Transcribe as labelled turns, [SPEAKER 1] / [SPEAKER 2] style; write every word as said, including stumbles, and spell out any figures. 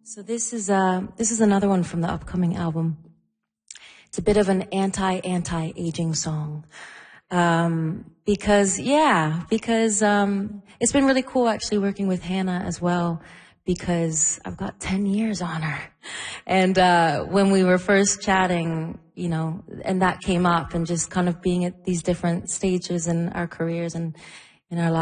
[SPEAKER 1] So this is uh this is another one from the upcoming album. It's a bit of an anti-anti-aging song. Um, because, yeah, because, um, it's been really cool actually working with Hannah as well, because I've got ten years on her. And, uh, when we were first chatting, you know, and that came up, and just kind of being at these different stages in our careers and in our lives.